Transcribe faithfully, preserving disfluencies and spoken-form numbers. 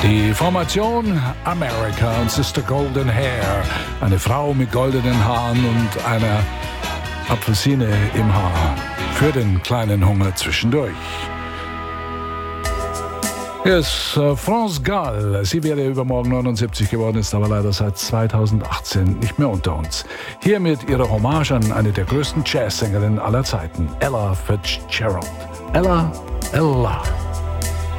Die Formation America und Sister Golden Hair. Eine Frau mit goldenen Haaren und einer Apfelsine im Haar. Für den kleinen Hunger zwischendurch. Hier ist äh, France Gall. Sie wäre übermorgen neunundsiebzig geworden, ist aber leider seit zweitausendachtzehn nicht mehr unter uns. Hier mit ihrer Hommage an eine der größten Jazzsängerinnen aller Zeiten, Ella Fitzgerald. Ella, Ella.